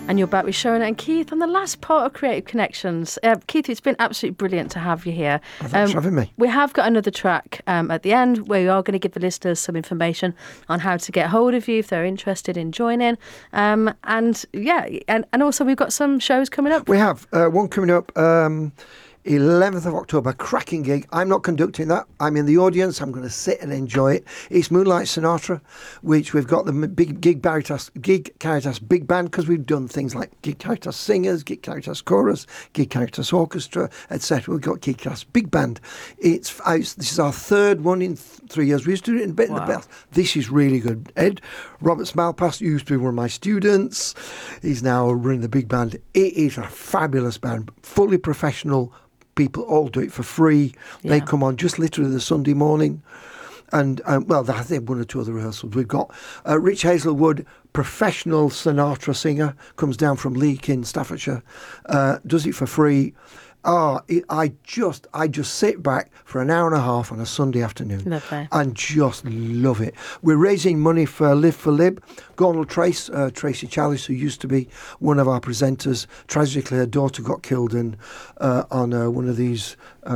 And you're back with Shona and Keith on the last part of Creative Connections. Keith, it's been absolutely brilliant to have you here. Thanks for having me. We have got another track at the end where we are going to give the listeners some information on how to get hold of you if they're interested in joining. And also we've got some shows coming up. We have one coming up 11th of October, cracking gig. I'm not conducting that. I'm in the audience. I'm going to sit and enjoy it. It's Moonlight Sonata, which we've got the big Gig Caritas Big Band, because we've done things like Gig Caritas Singers, Gig Caritas Chorus, Gig Caritas Orchestra, etc. We've got Gig Caritas Big Band. This is our third one in 3 years. We used to do it in the Belt. This is really good. Ed Roberts Malpass used to be one of my students. He's now running the big band. It is a fabulous band, fully professional. People all do it for free. Yeah. They come on just literally the Sunday morning. And, I think one or two other rehearsals. We've got Rich Hazelwood, professional Sinatra singer, comes down from Leek in Staffordshire, does it for free. I just sit back for an hour and a half on a Sunday afternoon and just love it. We're raising money for Live for Lib. Gornal Trace, Tracy Chalice, who used to be one of our presenters, tragically her daughter got killed on one of these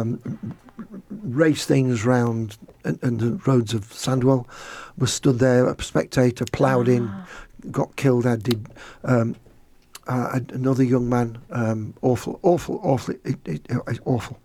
race things round and the roads of Sandwell. Was stood there, a spectator, ploughed in, got killed. Another young man, awful. It's awful.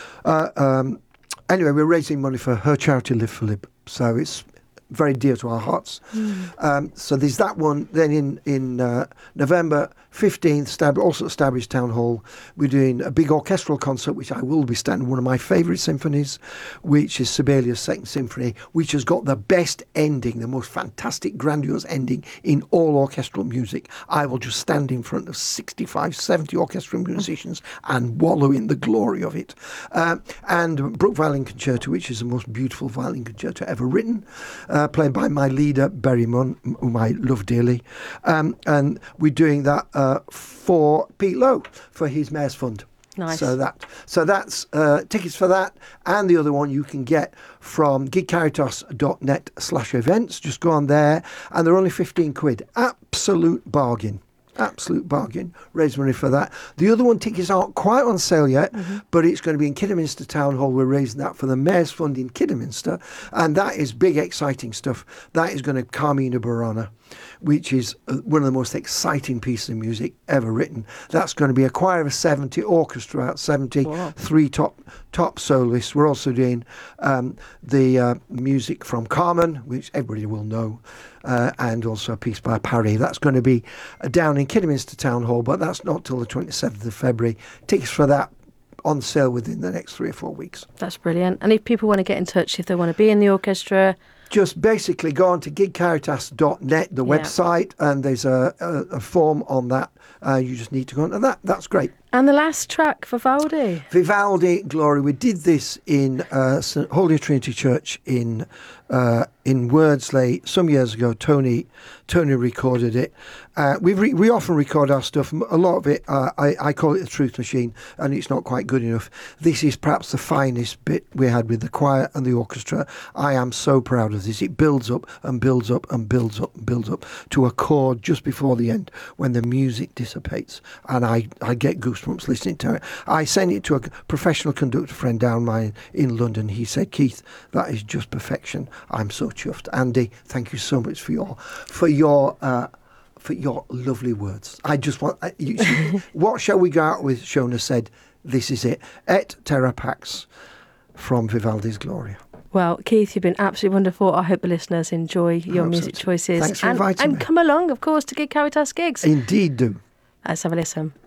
Anyway, we're raising money for her charity, Live for Lib. So it's very dear to our hearts. So there's that one. Then in November 15th, also at Starbridge Town Hall, we're doing a big orchestral concert, which I will be standing one of my favourite symphonies, which is Sibelius' Second Symphony, which has got the best ending, the most fantastic, grandiose ending in all orchestral music. I will just stand in front of 65, 70 orchestral musicians and wallow in the glory of it. And Bruch Violin Concerto, which is the most beautiful violin concerto ever written, played by my leader, Barry Munn, whom I love dearly. And we're doing that for Pete Lowe, for his Mayor's Fund. Nice. So that's tickets for that, and the other one you can get from gigcaritas.net/events. Just go on there, and they're only £15. Absolute bargain. Raise money for that. The other one, tickets aren't quite on sale yet, but it's going to be in Kidderminster Town Hall. We're raising that for the Mayor's Fund in Kidderminster, and that is big, exciting stuff. That is going to Carmina Burana, which is one of the most exciting pieces of music ever written. That's going to be a choir of 70, orchestra out 70, three top soloists. We're also doing the music from Carmen, which everybody will know, and also a piece by Parry. That's going to be down in Kidderminster Town Hall, but that's not till the 27th of February. Tickets for that on sale within the next 3 or 4 weeks. That's brilliant. And if people want to get in touch, if they want to be in the orchestra, just basically go on to gigcaritas.net, the website, and there's a form on that. You just need to go onto that. That's great. And the last track, Vivaldi. Vivaldi, Glory. We did this in St Holy Trinity Church in Wordsley some years ago. Tony recorded it. We often record our stuff. A lot of it, I call it the truth machine, and it's not quite good enough. This is perhaps the finest bit we had with the choir and the orchestra. I am so proud of this. It builds up and builds up and builds up and builds up to a chord just before the end when the music dissipates, and I get goosebumps listening to it. I sent it to a professional conductor friend down mine in London. He said, "Keith, that is just perfection." I'm so chuffed. Andy, thank you so much for your lovely words. I just want what shall we go out with? Shona said, "This is it. Et terra pax," from Vivaldi's Gloria. Well, Keith, you've been absolutely wonderful. I hope the listeners enjoy your music choices. Thanks for inviting me. And come along, of course, to Gig Caritas gigs. Indeed do. Let's have a listen.